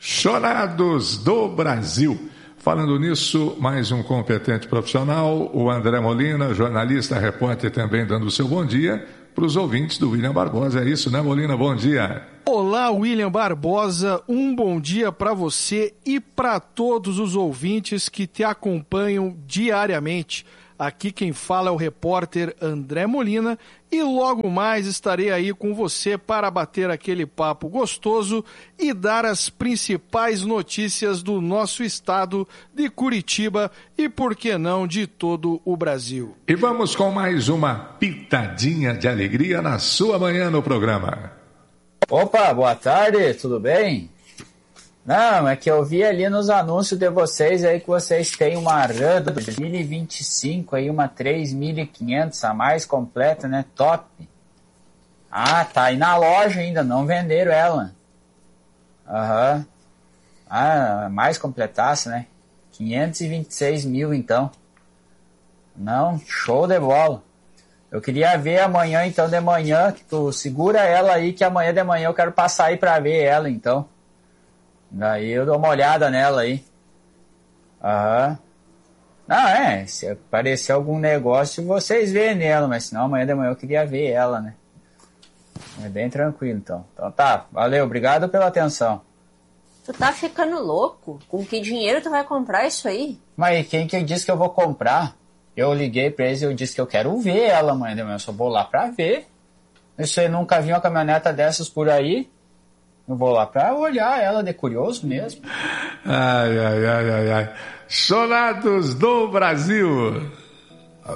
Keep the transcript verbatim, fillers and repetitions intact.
Chorados do Brasil. Falando nisso, mais um competente profissional, o André Molina, jornalista, repórter, também dando o seu bom dia para os ouvintes do William Barbosa. É isso, né, Molina? Bom dia. Olá, William Barbosa. Um bom dia para você e para todos os ouvintes que te acompanham diariamente. Aqui quem fala é o repórter André Molina e logo mais estarei aí com você para bater aquele papo gostoso e dar as principais notícias do nosso estado de Curitiba e, por que não, de todo o Brasil. E vamos com mais uma pitadinha de alegria na sua manhã no programa. Opa, boa tarde, tudo bem? Não, é que eu vi ali nos anúncios de vocês aí que vocês têm uma RAM dois mil e vinte e cinco aí, uma três mil e quinhentos, a mais completa, né? Top. Ah, tá aí na loja ainda, não venderam ela. Aham. Uhum. Ah, mais completaça, né? quinhentos e vinte e seis mil então. Não, show de bola. Eu queria ver amanhã, então, de manhã, que tu segura ela aí, que amanhã de manhã eu quero passar aí pra ver ela, então. Daí eu dou uma olhada nela aí. Aham. Não, é, se aparecer algum negócio, vocês veem nela, mas senão amanhã de manhã eu queria ver ela, né? É bem tranquilo, então. Então tá, valeu, obrigado pela atenção. Tu tá ficando louco? Com que dinheiro tu vai comprar isso aí? Mas quem que disse que eu vou comprar? Eu liguei pra eles e eu disse que eu quero ver ela amanhã de manhã, eu só vou lá pra ver. Você nunca viu uma caminhoneta dessas por aí? Eu vou lá pra olhar ela de curioso mesmo. Ai, ai, ai, ai, ai. Chorados do Brasil.